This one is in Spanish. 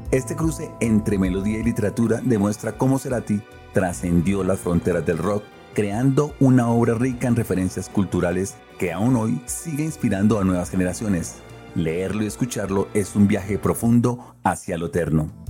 Este cruce entre melodía y literatura demuestra cómo Cerati trascendió las fronteras del rock, creando una obra rica en referencias culturales que aún hoy sigue inspirando a nuevas generaciones. Leerlo y escucharlo es un viaje profundo hacia lo eterno.